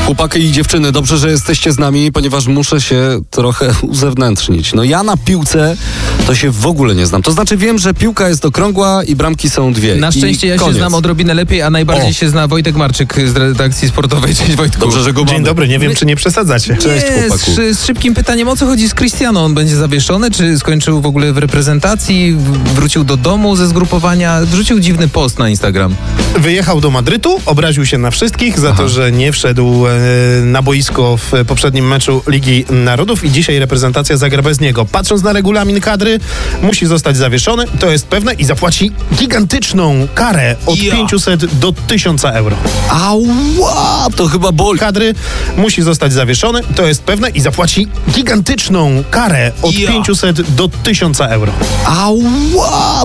Chłopaki i dziewczyny, dobrze, że jesteście z nami, ponieważ muszę się trochę uzewnętrznić. No ja na piłce to się w ogóle nie znam. To znaczy wiem, że piłka jest okrągła i bramki są dwie. Na szczęście ja się znam odrobinę lepiej, a najbardziej się zna Wojtek Marczyk z redakcji sportowej. Cześć Wojtku. Dobrze, że go mamy. Dzień dobry, nie wiem czy nie przesadzacie. Cześć chłopaku. Z szybkim pytaniem, o co chodzi z Cristiano? On będzie zawieszony, czy skończył w ogóle w reprezentacji, wrócił do domu ze zgrupowania? Wrzucił dziwny post na Instagram. Wyjechał do Madrytu, obraził się na wszystkich za to, że nie wszedł na boisko w poprzednim meczu Ligi Narodów i dzisiaj reprezentacja zagra bez niego. Patrząc na regulamin kadry, musi zostać zawieszony, to jest pewne, i zapłaci gigantyczną karę od 500 do 1000 euro. Ała, to chyba boli. Kadry musi zostać zawieszony, to jest pewne, i zapłaci gigantyczną karę od 500 do 1000 euro. Ała.